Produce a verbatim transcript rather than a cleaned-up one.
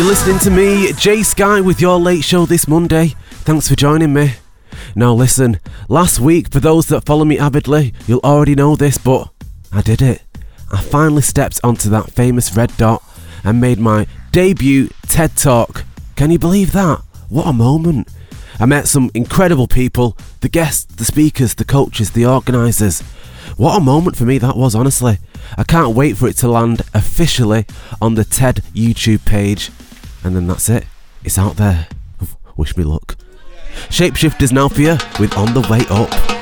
You're listening to me, Jay Sky, with your late show this Monday. Thanks for joining me. Now listen, last week, for those that follow me avidly, you'll already know this, but I did it. I finally stepped onto that famous red dot and made my debut TED Talk. Can you believe that? What a moment. I met some incredible people, the guests, the speakers, the coaches, the organisers. What a moment for me that was, honestly. I can't wait for it to land officially on the TED YouTube page. And then that's it. It's out there. Wish me luck. Shapeshifters now for you with On The Way Up.